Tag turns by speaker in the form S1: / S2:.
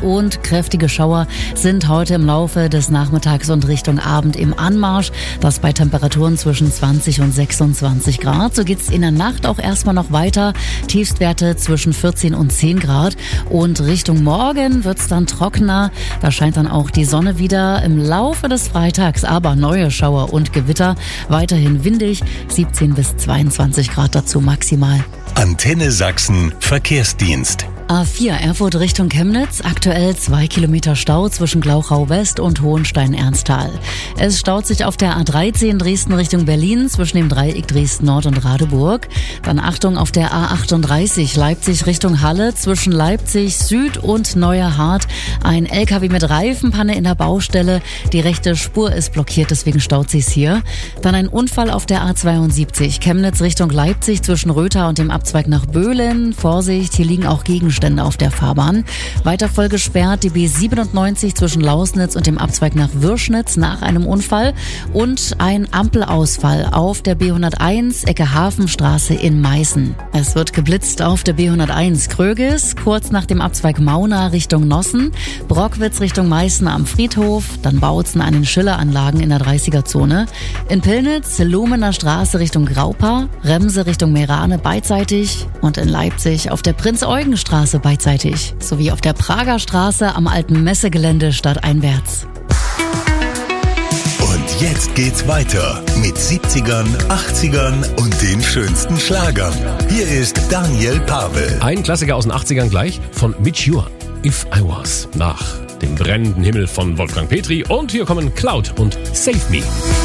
S1: Gewitter und kräftige Schauer sind heute im Laufe des Nachmittags und Richtung Abend im Anmarsch. Das bei Temperaturen zwischen 20 und 26 Grad. So geht's in der Nacht auch erstmal noch weiter. Tiefstwerte zwischen 14 und 10 Grad. Und Richtung Morgen wird's dann trockener. Da scheint dann auch die Sonne wieder im Laufe des Freitags. Aber neue Schauer und Gewitter. Weiterhin windig. 17 bis 22 Grad dazu maximal.
S2: Antenne Sachsen Verkehrsdienst.
S1: A4 Erfurt Richtung Chemnitz, aktuell 2 Kilometer Stau zwischen Glauchau West und Hohenstein-Ernsthal. Es staut sich auf der A13 Dresden Richtung Berlin zwischen dem Dreieck Dresden Nord und Radeburg. Dann Achtung auf der A38 Leipzig Richtung Halle zwischen Leipzig Süd und Neuerhardt. Ein LKW mit Reifenpanne in der Baustelle. Die rechte Spur ist blockiert, deswegen staut sich's hier. Dann ein Unfall auf der A72 Chemnitz Richtung Leipzig zwischen Rötha und dem Abzweig nach Böhlen. Vorsicht, hier liegen auch Gegenstände auf der Fahrbahn. Weiter voll gesperrt die B97 zwischen Lausnitz und dem Abzweig nach Würschnitz nach einem Unfall und ein Ampelausfall auf der B101 Ecke Hafenstraße in Meißen. Es wird geblitzt auf der B101 Krögis, kurz nach dem Abzweig Mauna Richtung Nossen, Brockwitz Richtung Meißen am Friedhof, dann Bautzen an den Schilleranlagen in der 30er-Zone. In Pillnitz, Lumener Straße Richtung Graupa, Remse Richtung Meerane beidseitig und in Leipzig auf der Prinz-Eugen-Straße beidseitig, sowie auf der Prager Straße am alten Messegelände stadteinwärts.
S2: Und jetzt geht's weiter mit 70ern, 80ern und den schönsten Schlagern. Hier ist Daniel Pavel.
S3: Ein Klassiker aus den 80ern gleich von Mitch Ure, If I Was, nach dem brennenden Himmel von Wolfgang Petri. Und hier kommen Cloud und Save Me.